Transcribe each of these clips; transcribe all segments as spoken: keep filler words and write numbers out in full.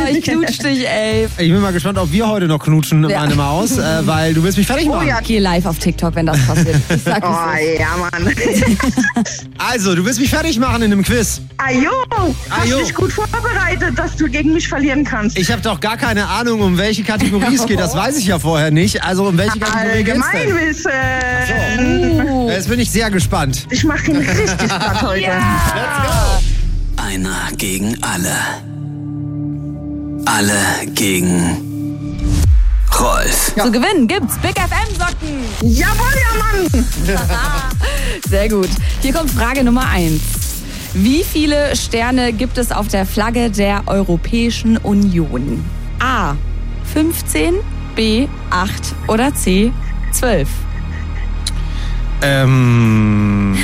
ich knutsch dich, ey. Ich bin mal gespannt, ob wir heute noch knutschen, Ja. meine Maus, äh, weil du willst mich fertig machen. Oh ja. Geh live auf TikTok, wenn das passiert. Ich sag Oh es ja, Mann. Also, du willst mich fertig machen in einem Quiz. Ajo, hast Ajo. dich gut vorbereitet, dass du gegen mich verlieren kannst. Ich habe doch gar keine Ahnung, um welche Kategorie es geht. Das weiß ich ja vorher nicht. Also, um welche Kategorie geht's denn? Allgemeinwissen. Uh. Jetzt bin ich sehr gespannt. Ich mache ihn richtig platt heute. Einer gegen alle. Alle gegen Rolf. Zu gewinnen gibt's Big F M-Socken. Jawohl, ja, Mann. Sehr gut. Hier kommt Frage Nummer eins. Wie viele Sterne gibt es auf der Flagge der Europäischen Union? A. fünfzehn, B. acht oder C. zwölf? Ähm.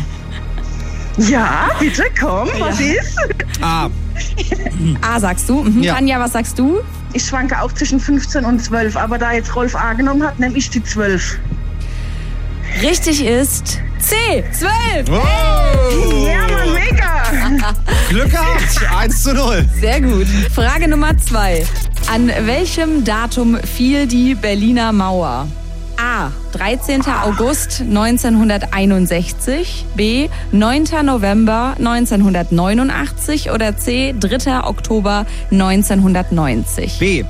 Ja, bitte, komm, was ist? Ah, A sagst du. Mhm. Ja. Tanja, was sagst du? Ich schwanke auch zwischen fünfzehn und zwölf, aber da jetzt Rolf A genommen hat, nehme ich die zwölf. Richtig ist C. zwölf. oh, Ja, Mann, mega. Glück gehabt. eins zu null. Sehr gut. Frage Nummer zwei. An welchem Datum fiel die Berliner Mauer? A. dreizehnten August neunzehnhunderteinundsechzig, B. neunten November neunzehnhundertneunundachtzig oder C. dritter Oktober neunzehnhundertneunzig. B.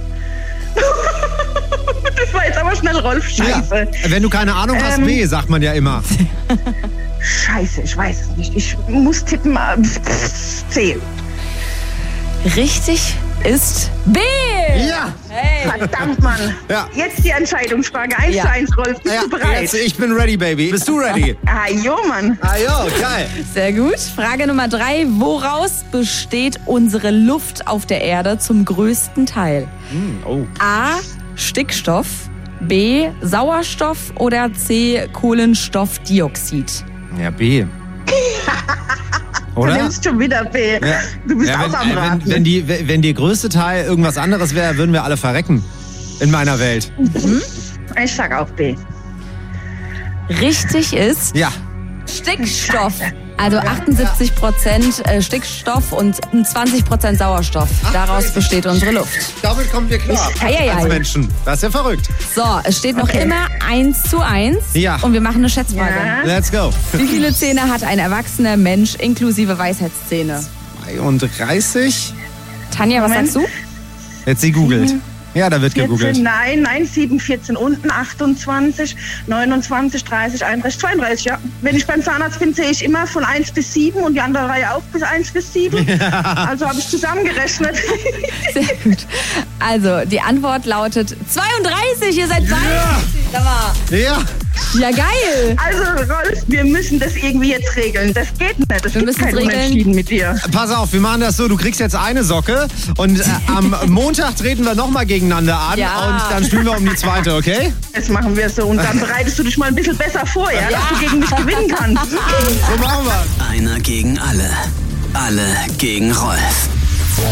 Das war jetzt aber schnell Rolf. Scheiße. Ja. Wenn du keine Ahnung hast, Ähm. B, sagt man ja immer. Scheiße, ich weiß es nicht. Ich muss tippen. äh, C. Richtig ist B. Ja. Hey. Verdammt, Mann. Ja. Jetzt die Entscheidungsfrage. Eins Ja. zu eins, Rolf. Bist Ja, du bereit? jetzt, ich bin ready, Baby. Bist du ready? Ah, jo, Mann. Ah, jo, geil. Sehr gut. Frage Nummer drei. Woraus besteht unsere Luft auf der Erde zum größten Teil? Oh. A. Stickstoff, B. Sauerstoff oder C. Kohlenstoffdioxid? Ja, B. Du Oder? nimmst schon wieder B. Ja. Du bist Ja, auch am wenn, Raten. wenn, wenn, die, wenn der größte Teil irgendwas anderes wäre, würden wir alle verrecken. In meiner Welt. Ich sag auch B. Richtig ist Ja. Stickstoff. Also achtundsiebzig Prozent Stickstoff und zwanzig Prozent Sauerstoff. Daraus besteht unsere Luft. Damit kommen wir klar. Eieiei. Als Menschen. Das ist ja verrückt. So, es steht noch Okay. immer eins zu eins. Ja. Und wir machen eine Schätzfrage. Ja. Let's go. Wie viele Zähne hat ein erwachsener Mensch inklusive Weisheitszähne? zweiunddreißig. Tanja, was Moment. sagst du? Jetzt sie googelt. Ja, da wird gegoogelt. vierzehn, nein, nein, sieben, vierzehn unten, achtundzwanzig, neunundzwanzig, dreißig, einunddreißig, zweiunddreißig, ja. Wenn ich beim Zahnarzt bin, sehe ich immer von eins bis sieben und die andere Reihe auch bis eins bis sieben. Also habe ich zusammengerechnet. Sehr gut. Also, die Antwort lautet zweiunddreißig. Ihr seid zweiunddreißig. Sag mal. Ja. Ja, geil. Also Rolf, wir müssen das irgendwie jetzt regeln. Das geht nicht. Das Wir gibt müssen kein es regeln. Unentschieden mit dir. Pass auf, wir machen das so, du kriegst jetzt eine Socke und äh, am Montag treten wir nochmal gegeneinander an Ja. und dann spielen wir um die zweite, okay? Das machen wir so. Und dann bereitest du dich mal ein bisschen besser vor, ja, dass du gegen mich gewinnen kannst. So machen wir. Einer gegen alle. Alle gegen Rolf.